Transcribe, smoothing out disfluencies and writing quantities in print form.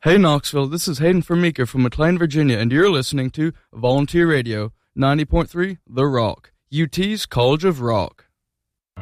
Hey Knoxville, this is Hayden Formica from McLean, Virginia, and you're listening to Volunteer Radio, 90.3 The Rock, UT's College of Rock.